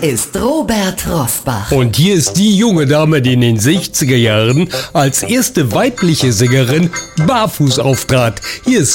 ist Robert Rosbach. Und hier ist die junge Dame, die in den 60er Jahren als erste weibliche Sängerin barfuß auftrat. Hier ist